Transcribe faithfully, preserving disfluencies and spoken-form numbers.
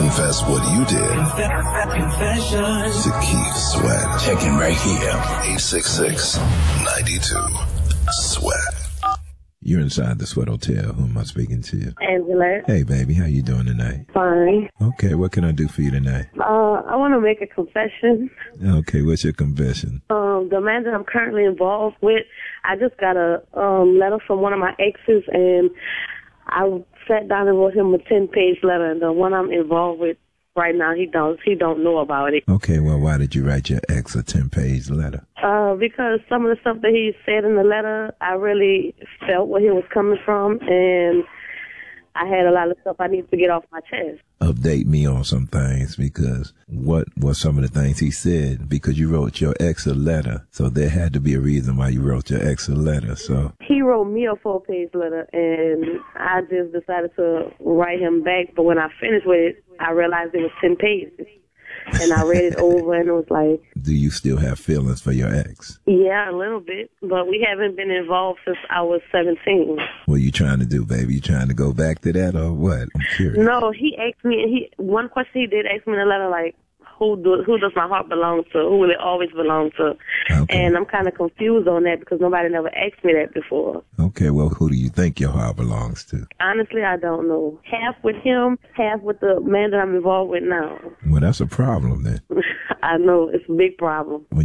confess what you did Confessions. to Keith Sweat. Checking right here. eight six six, nine two, sweat. You're inside the Sweat Hotel. Who am I speaking to? Angela. Hey, baby. How you doing tonight? Fine. Okay, what can I do for you tonight? Uh, I want to make a confession. Okay, what's your confession? Um, the man that I'm currently involved with, I just got a um, letter from one of my exes, and I sat down and wrote him a ten-page letter, and the one I'm involved with right now, he don't he don't know about it. Okay, well, why did you write your ex a ten-page letter? Uh, because some of the stuff that he said in the letter, I really felt where he was coming from, and I had a lot of stuff I needed to get off my chest. Update me on some things, because what were some of the things he said? Because you wrote your ex a letter, so there had to be a reason why you wrote your ex a letter. So he wrote me a four-page letter, and I just decided to write him back. But when I finished with it, I realized it was ten pages. And I read it over, and it was like... Do you still have feelings for your ex? Yeah, a little bit. But we haven't been involved since I was seventeen. What are you trying to do, baby? You trying to go back to that, or what? I'm curious. No, he asked me... He one question he did ask me in the letter, like, who do, who does my heart belong to? Who will it always belong to? Okay. And I'm kind of confused on that because nobody never asked me that before. Okay, well, who do you think your heart belongs to? Honestly, I don't know. Half with him, half with the man that I'm involved with now. Well, that's a problem then. I know. It's a big problem. When